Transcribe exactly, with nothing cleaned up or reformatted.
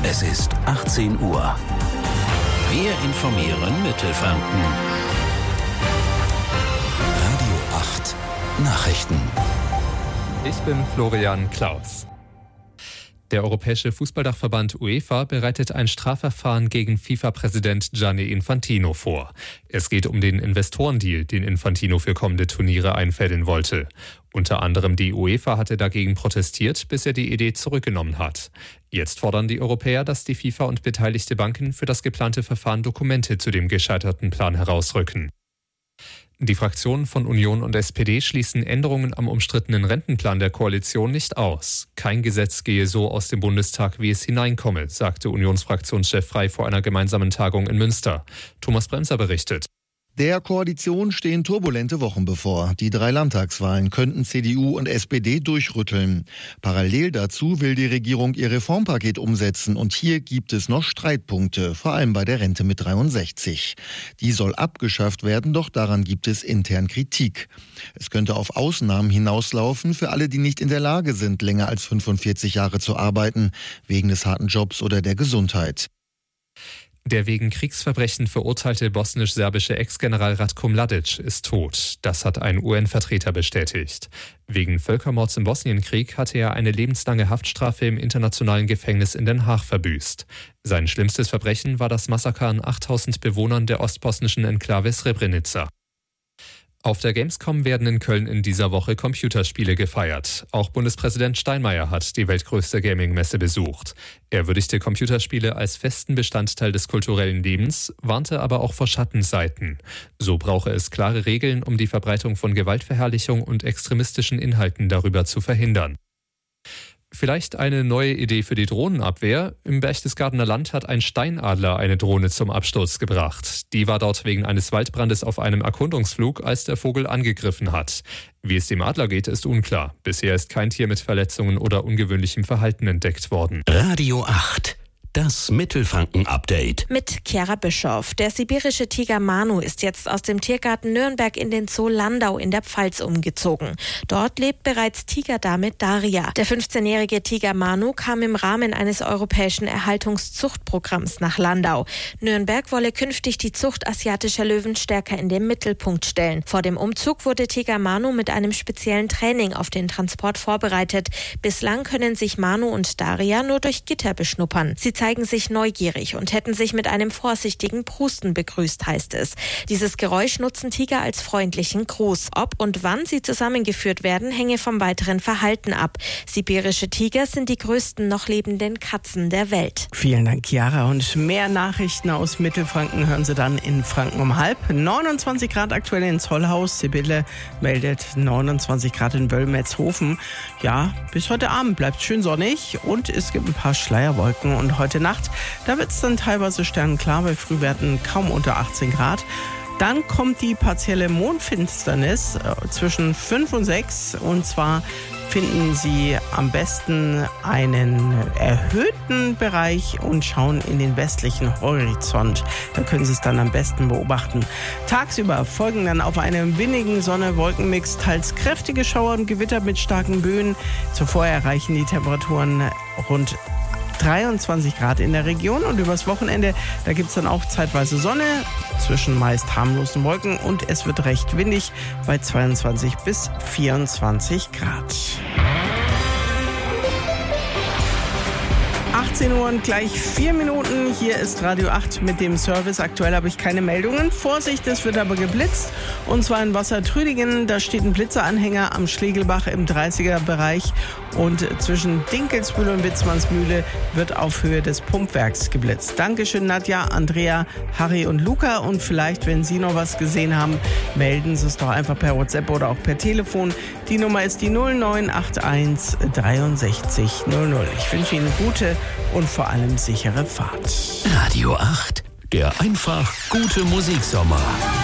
Es ist achtzehn Uhr. Wir informieren Mittelfranken. Radio acht Nachrichten. Ich bin Florian Klaus. Der Europäische Fußballdachverband UEFA bereitet ein Strafverfahren gegen FIFA-Präsident Gianni Infantino vor. Es geht um den Investorendeal, den Infantino für kommende Turniere einfädeln wollte. Unter anderem die UEFA hatte dagegen protestiert, bis er die Idee zurückgenommen hat. Jetzt fordern die Europäer, dass die FIFA und beteiligte Banken für das geplante Verfahren Dokumente zu dem gescheiterten Plan herausrücken. Die Fraktionen von Union und S P D schließen Änderungen am umstrittenen Rentenplan der Koalition nicht aus. Kein Gesetz gehe so aus dem Bundestag, wie es hineinkomme, sagte Unionsfraktionschef Frey vor einer gemeinsamen Tagung in Münster. Thomas Bremser berichtet. Der Koalition stehen turbulente Wochen bevor. Die drei Landtagswahlen könnten C D U und S P D durchrütteln. Parallel dazu will die Regierung ihr Reformpaket umsetzen und hier gibt es noch Streitpunkte, vor allem bei der Rente mit dreiundsechzig. Die soll abgeschafft werden, doch daran gibt es intern Kritik. Es könnte auf Ausnahmen hinauslaufen für alle, die nicht in der Lage sind, länger als fünfundvierzig Jahre zu arbeiten, wegen des harten Jobs oder der Gesundheit. Der wegen Kriegsverbrechen verurteilte bosnisch-serbische Ex-General Ratko Mladic ist tot. Das hat ein U N-Vertreter bestätigt. Wegen Völkermords im Bosnienkrieg hatte er eine lebenslange Haftstrafe im internationalen Gefängnis in Den Haag verbüßt. Sein schlimmstes Verbrechen war das Massaker an achttausend Bewohnern der ostbosnischen Enklave Srebrenica. Auf der Gamescom werden in Köln in dieser Woche Computerspiele gefeiert. Auch Bundespräsident Steinmeier hat die weltgrößte Gaming-Messe besucht. Er würdigte Computerspiele als festen Bestandteil des kulturellen Lebens, warnte aber auch vor Schattenseiten. So brauche es klare Regeln, um die Verbreitung von Gewaltverherrlichung und extremistischen Inhalten darüber zu verhindern. Vielleicht eine neue Idee für die Drohnenabwehr. Im Berchtesgadener Land hat ein Steinadler eine Drohne zum Absturz gebracht. Die war dort wegen eines Waldbrandes auf einem Erkundungsflug, als der Vogel angegriffen hat. Wie es dem Adler geht, ist unklar. Bisher ist kein Tier mit Verletzungen oder ungewöhnlichem Verhalten entdeckt worden. Radio acht. Das Mittelfranken-Update. Mit Chiara Bischoff. Der sibirische Tiger Manu ist jetzt aus dem Tiergarten Nürnberg in den Zoo Landau in der Pfalz umgezogen. Dort lebt bereits Tigerdame Daria. Der fünfzehnjährige Tiger Manu kam im Rahmen eines europäischen Erhaltungszuchtprogramms nach Landau. Nürnberg wolle künftig die Zucht asiatischer Löwen stärker in den Mittelpunkt stellen. Vor dem Umzug wurde Tiger Manu mit einem speziellen Training auf den Transport vorbereitet. Bislang können sich Manu und Daria nur durch Gitter beschnuppern. Sie zeigen sich neugierig und hätten sich mit einem vorsichtigen Prusten begrüßt, heißt es. Dieses Geräusch nutzen Tiger als freundlichen Gruß. Ob und wann sie zusammengeführt werden, hänge vom weiteren Verhalten ab. Sibirische Tiger sind die größten noch lebenden Katzen der Welt. Vielen Dank, Chiara. Und mehr Nachrichten aus Mittelfranken hören Sie dann in Franken um halb. neunundzwanzig Grad aktuell in Zollhaus. Sibylle meldet neunundzwanzig Grad in Wöllmetzhofen. Ja, bis heute Abend bleibt es schön sonnig und es gibt ein paar Schleierwolken. Und heute Nacht, da wird es dann teilweise sternenklar, bei Frühwerten kaum unter achtzehn Grad. Dann kommt die partielle Mondfinsternis äh, zwischen fünf und sechs. Und zwar finden Sie am besten einen erhöhten Bereich und schauen in den westlichen Horizont. Da können Sie es dann am besten beobachten. Tagsüber folgen dann auf einem windigen Sonne-Wolkenmix teils kräftige Schauer und Gewitter mit starken Böen. Zuvor erreichen die Temperaturen rund dreiundzwanzig Grad in der Region und übers Wochenende, da gibt es dann auch zeitweise Sonne zwischen meist harmlosen Wolken und es wird recht windig bei zweiundzwanzig bis vierundzwanzig Grad. achtzehn Uhr und gleich vier Minuten. Hier ist Radio acht mit dem Service. Aktuell habe ich keine Meldungen. Vorsicht, es wird aber geblitzt. Und zwar in Wassertrüdingen. Da steht ein Blitzeranhänger am Schlegelbach im dreißiger-Bereich. Und zwischen Dinkelsbühl und Witzmannsmühle wird auf Höhe des Pumpwerks geblitzt. Dankeschön, Nadja, Andrea, Harry und Luca. Und vielleicht, wenn Sie noch was gesehen haben, melden Sie es doch einfach per WhatsApp oder auch per Telefon. Die Nummer ist die null neun acht eins dreiundsechzig null null. Ich wünsche Ihnen gute und vor allem sichere Fahrt. Radio acht, der einfach gute Musiksommer.